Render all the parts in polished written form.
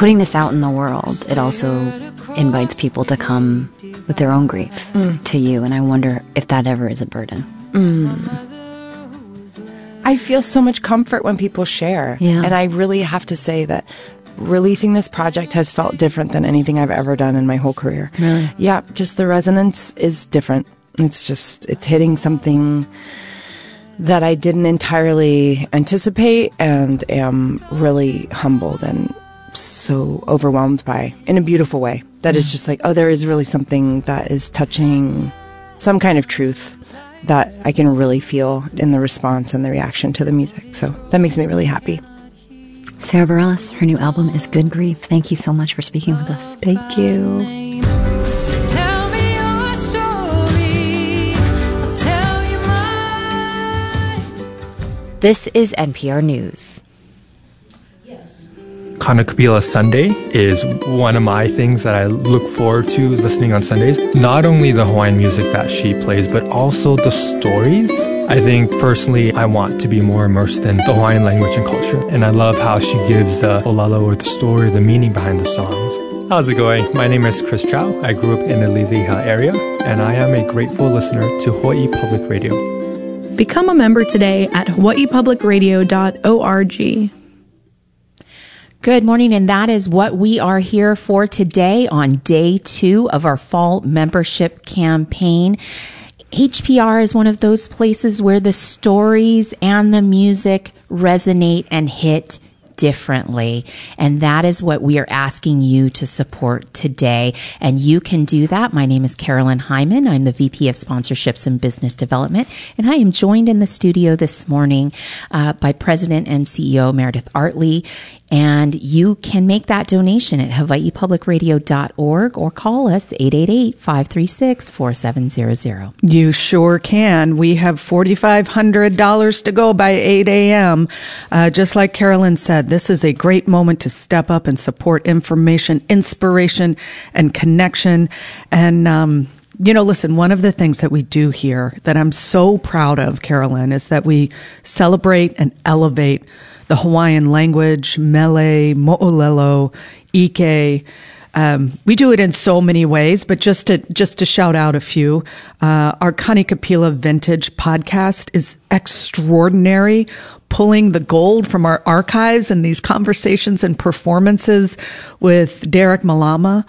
putting this out in the world, it also invites people to come with their own grief to you. And I wonder if that ever is a burden. I feel so much comfort when people share. Yeah. And I really have to say that releasing this project has felt different than anything I've ever done in my whole career. Really? Yeah, just the resonance is different. It's hitting something that I didn't entirely anticipate and am really humbled and so overwhelmed by in a beautiful way. That is just like, oh, there is really something that is touching some kind of truth that I can really feel in the response and the reaction to the music. So that makes me really happy. Sarah Bareilles, her new album is Good Grief. Thank you so much for speaking with us. Thank you. This is NPR News. Kanakapila Sunday is one of my things that I look forward to listening on Sundays. Not only the Hawaiian music that she plays, but also the stories. I think personally, I want to be more immersed in the Hawaiian language and culture. And I love how she gives the olelo, or the story, the meaning behind the songs. How's it going? My name is Chris Chow. I grew up in the Liliha area, and I am a grateful listener to Hawaii Public Radio. Become a member today at hawaiipublicradio.org. Good morning, and that is what we are here for today on day 2 of our fall membership campaign. HPR is one of those places where the stories and the music resonate and hit differently. And that is what we are asking you to support today. And you can do that. My name is Carolyn Hyman. I'm the VP of Sponsorships and Business Development. And I am joined in the studio this morning by President and CEO Meredith Artley. And you can make that donation at hawaiipublicradio.org or call us 888-536-4700. You sure can. We have $4,500 to go by 8 a.m. Just like Carolyn said, this is a great moment to step up and support information, inspiration, and connection. And, listen, one of the things that we do here that I'm so proud of, Carolyn, is that we celebrate and elevate the Hawaiian language, mele, mo'olelo, ike. We do it in so many ways, but just to shout out a few, our Kanakapila Vintage podcast is extraordinary, pulling the gold from our archives and these conversations and performances with Derek Malama.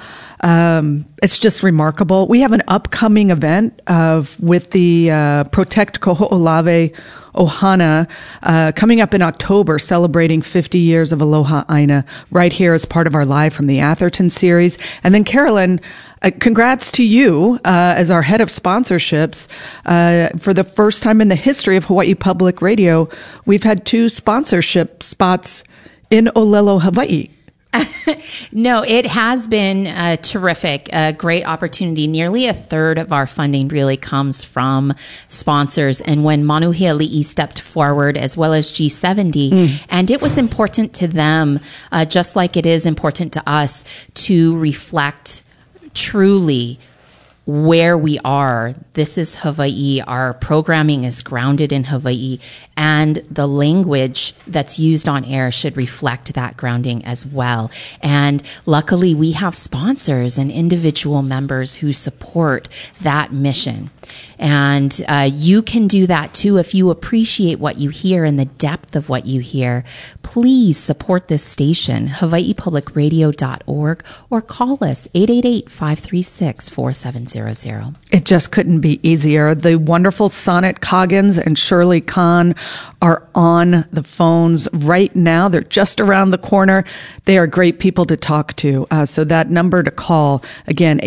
It's just remarkable. We have an upcoming event with the Protect Koho'olave Ohana coming up in October, celebrating 50 years of Aloha Aina, right here as part of our Live from the Atherton series. And then, Carolyn, congrats to you as our head of sponsorships. For the first time in the history of Hawaii Public Radio, we've had 2 sponsorship spots in Olelo, Hawaii. No, it has been terrific, a great opportunity. Nearly a third of our funding really comes from sponsors. And when Manuhea Li'i stepped forward, as well as G70, and it was important to them, just like it is important to us, to reflect truly where we are. This is Hawaii. Our programming is grounded in Hawaii, and the language that's used on air should reflect that grounding as well. And luckily, we have sponsors and individual members who support that mission. And you can do that too if you appreciate what you hear and the depth of what you hear. Please support this station, hawaiipublicradio.org, or call us 888-536-4700. It just couldn't be easier. The wonderful Sonnet Coggins and Shirley Kahn are on the phones right now. They're just around the corner. They are great people to talk to. So that number to call, again,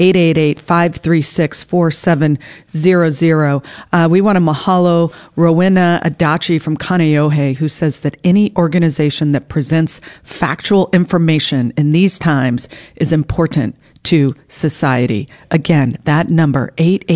888-536-4700. We want to mahalo Rowena Adachi from Kaneohe, who says that any organization that presents factual information in these times is important to society. Again, that number,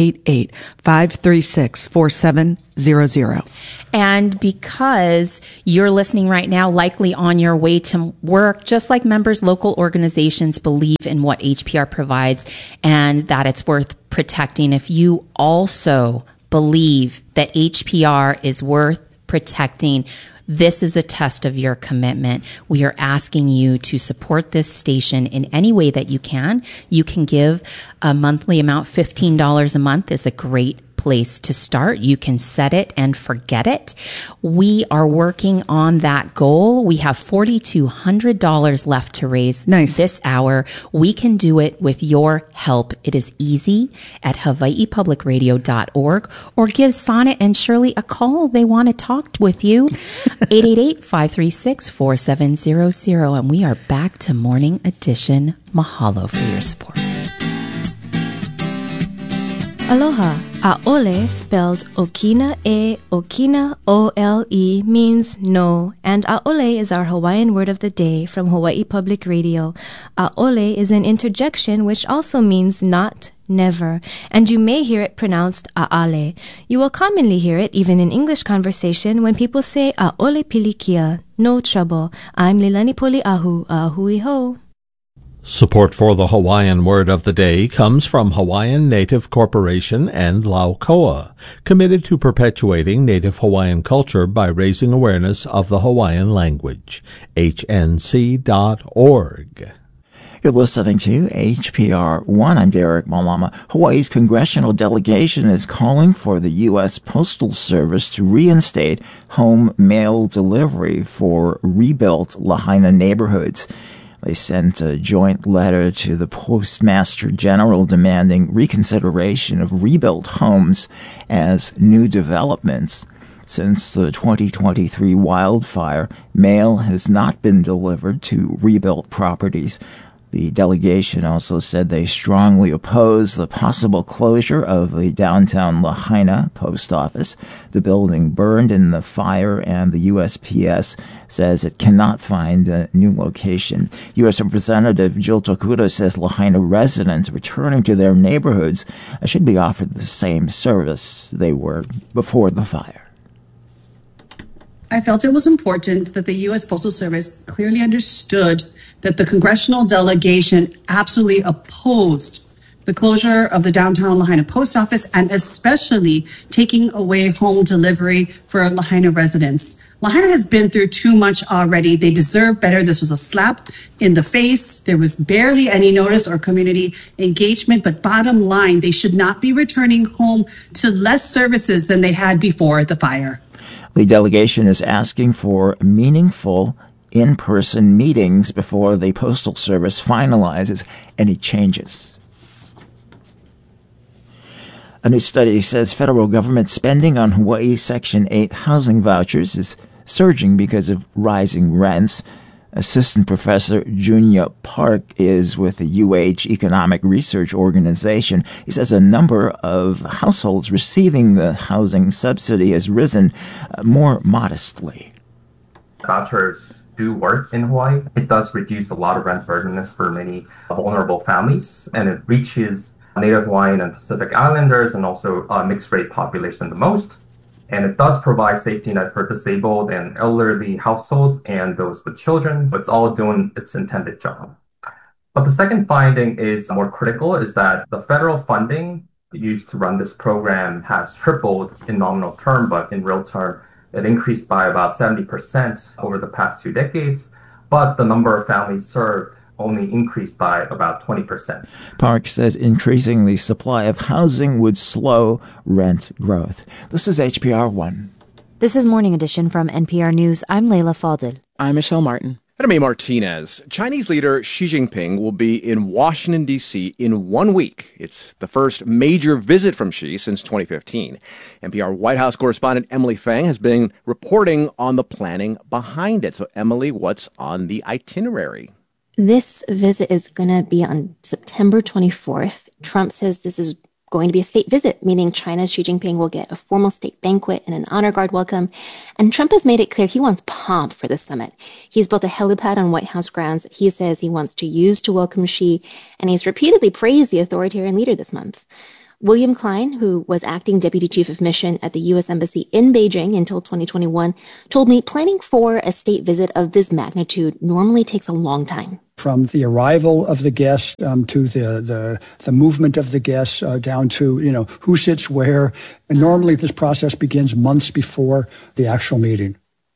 888-536-4700. And because you're listening right now, likely on your way to work, just like members, local organizations believe in what HPR provides and that it's worth protecting. If you also believe that HPR is worth protecting, This is a test of your commitment. We are asking you to support this station in any way that you can. You can give a monthly amount. $15 a month is a great place to start. You can set it and forget it. We are working on that goal. We have $4,200 left to raise this hour. We can do it with your help. It is easy at hawaiipublicradio.org, or give Sonnet and Shirley a call. They want to talk with you. 888-536-4700. And we are back to Morning Edition. Mahalo for your support. Aloha. A'ole, spelled Okina, O-L-E, means no, and a'ole is our Hawaiian word of the day from Hawaii Public Radio. A'ole is an interjection which also means not, never, and you may hear it pronounced a'ale. You will commonly hear it even in English conversation when people say a'ole pilikia, no trouble. I'm Lilani Poli'ahu, ahui ho. Support for the Hawaiian Word of the Day comes from Hawaiian Native Corporation and Laukoa, committed to perpetuating Native Hawaiian culture by raising awareness of the Hawaiian language. HNC.org. You're listening to HPR 1. I'm Derek Malama. Hawaii's congressional delegation is calling for the U.S. Postal Service to reinstate home mail delivery for rebuilt Lahaina neighborhoods. They sent a joint letter to the Postmaster General demanding reconsideration of rebuilt homes as new developments. Since the 2023 wildfire, mail has not been delivered to rebuilt properties. The delegation also said they strongly oppose the possible closure of the downtown Lahaina post office. The building burned in the fire, and the USPS says it cannot find a new location. U.S. Representative Jill Tokuda says Lahaina residents returning to their neighborhoods should be offered the same service they were before the fire. I felt it was important that the U.S. Postal Service clearly understood that the congressional delegation absolutely opposed the closure of the downtown Lahaina post office, and especially taking away home delivery for Lahaina residents. Lahaina has been through too much already. They deserve better. This was a slap in the face. There was barely any notice or community engagement, but bottom line, they should not be returning home to less services than they had before the fire. The delegation is asking for meaningful in-person meetings before the Postal Service finalizes any changes. A new study says federal government spending on Hawaii's Section 8 housing vouchers is surging because of rising rents. Assistant Professor Junya Park is with the UH Economic Research Organization. He says a number of households receiving the housing subsidy has risen more modestly. Vouchers do work in Hawaii. It does reduce a lot of rent burdenness for many vulnerable families, and it reaches Native Hawaiian and Pacific Islanders and also mixed-rate population the most. And it does provide safety net for disabled and elderly households and those with children. So it's all doing its intended job. But the second finding is more critical, is that the federal funding used to run this program has tripled in nominal term, but in real term, it increased by about 70% over the past 2 decades. But the number of families served only increased by about 20%. Park says increasing the supply of housing would slow rent growth. This is HPR 1. This is Morning Edition from NPR News. I'm Layla Faldil. I'm Michelle Martin. And I'm A. Martinez. Chinese leader Xi Jinping will be in Washington, D.C. in 1 week. It's the first major visit from Xi since 2015. NPR White House correspondent Emily Fang has been reporting on the planning behind it. So, Emily, what's on the itinerary? This visit is going to be on September 24th. Trump says this is going to be a state visit, meaning China's Xi Jinping will get a formal state banquet and an honor guard welcome. And Trump has made it clear he wants pomp for the summit. He's built a helipad on White House grounds he says he wants to use to welcome Xi, and he's repeatedly praised the authoritarian leader this month. William Klein, who was acting deputy chief of mission at the U.S. Embassy in Beijing until 2021, told me planning for a state visit of this magnitude normally takes a long time. From the arrival of the guests to the movement of the guests down to, who sits where. And normally this process begins months before the actual meeting.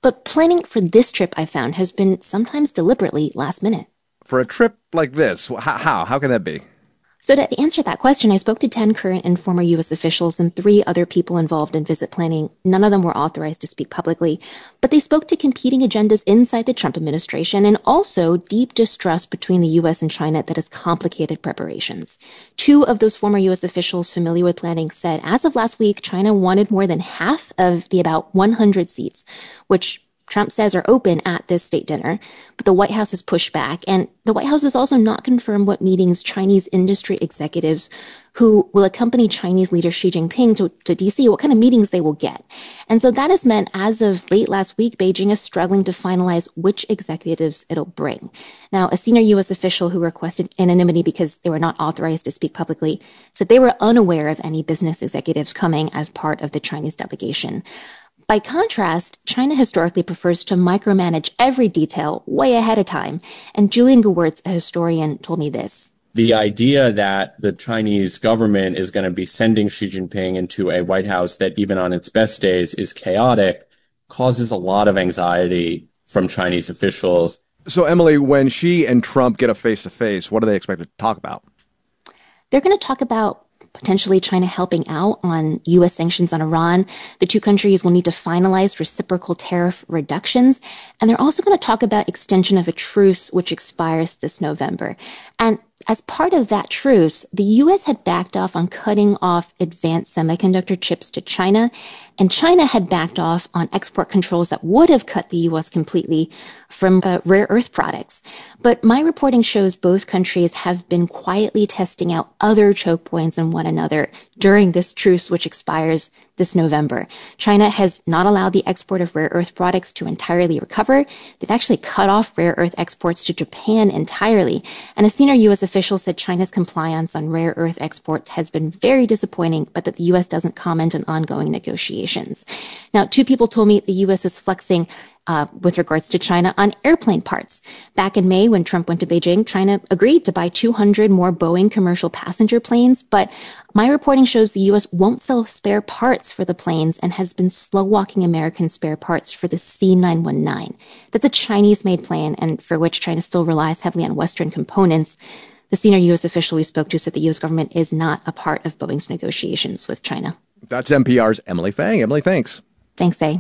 But planning for this trip, I found, has been sometimes deliberately last minute. For a trip like this, how can that be? So to answer that question, I spoke to 10 current and former U.S. officials and 3 other people involved in visit planning. None of them were authorized to speak publicly, but they spoke to competing agendas inside the Trump administration and also deep distrust between the U.S. and China that has complicated preparations. 2 of those former U.S. officials familiar with planning said as of last week, China wanted more than half of the about 100 seats, which Trump says are open at this state dinner, but the White House has pushed back. And the White House has also not confirmed what meetings Chinese industry executives who will accompany Chinese leader Xi Jinping to D.C., what kind of meetings they will get. And so that has meant, as of late last week, Beijing is struggling to finalize which executives it'll bring. Now, a senior U.S. official who requested anonymity because they were not authorized to speak publicly said they were unaware of any business executives coming as part of the Chinese delegation. By contrast, China historically prefers to micromanage every detail way ahead of time. And Julian Gewirtz, a historian, told me this. The idea that the Chinese government is going to be sending Xi Jinping into a White House that even on its best days is chaotic causes a lot of anxiety from Chinese officials. So, Emily, when Xi and Trump get a face-to-face, what are they expected to talk about? They're going to talk about potentially China helping out on U.S. sanctions on Iran. The 2 countries will need to finalize reciprocal tariff reductions. And they're also going to talk about extension of a truce, which expires this November. And as part of that truce, the U.S. had backed off on cutting off advanced semiconductor chips to China, and China had backed off on export controls that would have cut the U.S. completely from rare earth products. But my reporting shows both countries have been quietly testing out other choke points on one another during this truce, which expires this November. China has not allowed the export of rare earth products to entirely recover. They've actually cut off rare earth exports to Japan entirely. And a senior U.S. official said China's compliance on rare earth exports has been very disappointing, but that the U.S. doesn't comment on ongoing negotiations. Now, 2 people told me the U.S. is flexing with regards to China on airplane parts. Back in May, when Trump went to Beijing, China agreed to buy 200 more Boeing commercial passenger planes, but my reporting shows the U.S. won't sell spare parts for the planes and has been slow-walking American spare parts for the C919. That's a Chinese-made plane, and for which China still relies heavily on Western components. The senior U.S. official we spoke to said the U.S. government is not a part of Boeing's negotiations with China. That's NPR's Emily Fang. Emily, thanks. Thanks, A.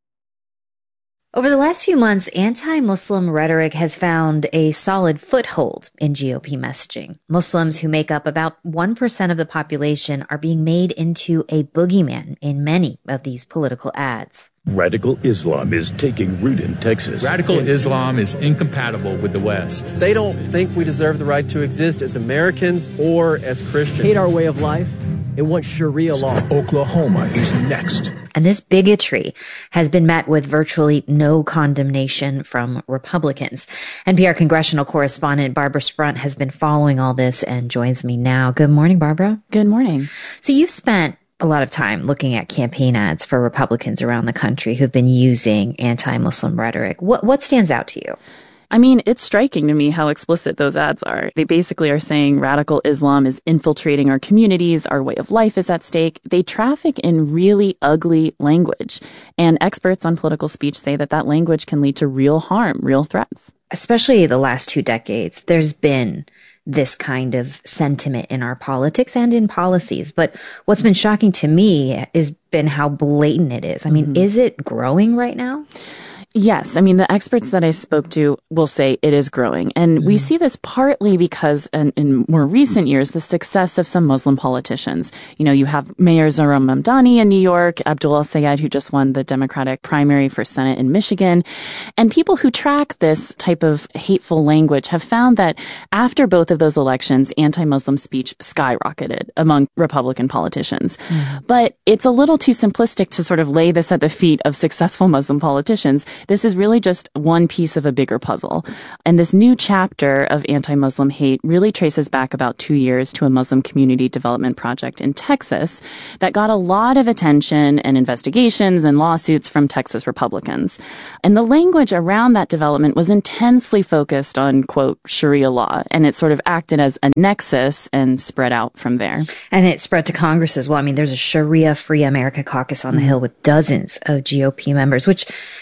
Over the last few months, anti-Muslim rhetoric has found a solid foothold in GOP messaging. Muslims, who make up about 1% of the population, are being made into a boogeyman in many of these political ads. Radical Islam is taking root in Texas. Radical Islam is incompatible with the West. They don't think we deserve the right to exist as Americans or as Christians. Hate our way of life and want Sharia law. Oklahoma is next. And this bigotry has been met with virtually no condemnation from Republicans. NPR congressional correspondent Barbara Sprunt has been following all this and joins me now. Good morning, Barbara. Good morning. So you've spent a lot of time looking at campaign ads for Republicans around the country who've been using anti-Muslim rhetoric. What stands out to you? I mean, it's striking to me how explicit those ads are. They basically are saying radical Islam is infiltrating our communities, our way of life is at stake. They traffic in really ugly language. And experts on political speech say that language can lead to real harm, real threats. Especially the last 2 decades, there's been this kind of sentiment in our politics and in policies. But what's been shocking to me has been how blatant it is. I mean, is it growing right now? Yes. I mean, the experts that I spoke to will say it is growing. And we see this partly because in more recent years, the success of some Muslim politicians. You know, you have Mayor Zohran Mamdani in New York, Abdul El-Sayed, who just won the Democratic primary for Senate in Michigan. And people who track this type of hateful language have found that after both of those elections, anti-Muslim speech skyrocketed among Republican politicians. But it's a little too simplistic to sort of lay this at the feet of successful Muslim politicians. This is really just one piece of a bigger puzzle. And this new chapter of anti-Muslim hate really traces back about 2 years to a Muslim community development project in Texas that got a lot of attention and investigations and lawsuits from Texas Republicans. And the language around that development was intensely focused on, quote, Sharia law. And it sort of acted as a nexus and spread out from there. And it spread to Congress as well. I mean, there's a Sharia Free America caucus on the Hill with dozens of GOP members, which to me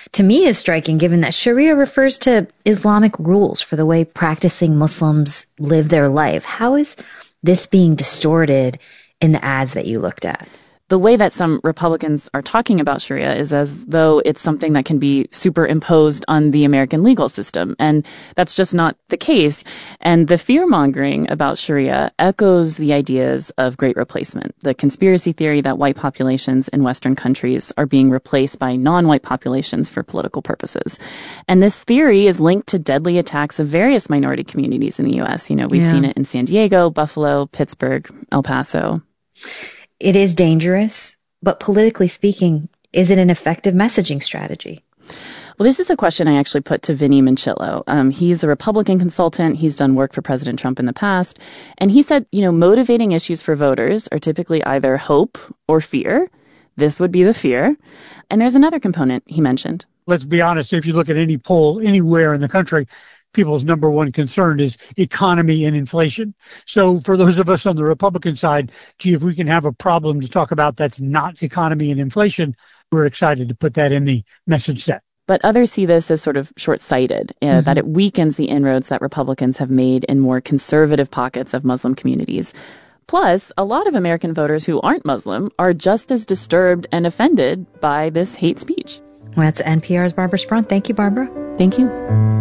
is striking given that Sharia refers to Islamic rules for the way practicing Muslims live their life. How is this being distorted in the ads that you looked at? The way that some Republicans are talking about Sharia is as though it's something that can be superimposed on the American legal system. And that's just not the case. And the fear-mongering about Sharia echoes the ideas of Great Replacement, the conspiracy theory that white populations in Western countries are being replaced by non-white populations for political purposes. And this theory is linked to deadly attacks of various minority communities in the U.S. You know, we've seen it in San Diego, Buffalo, Pittsburgh, El Paso. It is dangerous, but politically speaking, is it an effective messaging strategy? Well, this is a question I actually put to Vinny Minchillo. He's a Republican consultant. He's done work for President Trump in the past. And he said, you know, motivating issues for voters are typically either hope or fear. This would be the fear. And there's another component he mentioned. Let's be honest. If you look at any poll anywhere in the country, people's number one concern is economy and inflation. So for those of us on the Republican side, gee, if we can have a problem to talk about that's not economy and inflation, we're excited to put that in the message set. But others see this as sort of short-sighted, that it weakens the inroads that Republicans have made in more conservative pockets of Muslim communities. Plus, a lot of American voters who aren't Muslim are just as disturbed and offended by this hate speech. Well, that's NPR's Barbara Sprunt. Thank you, Barbara. Thank you.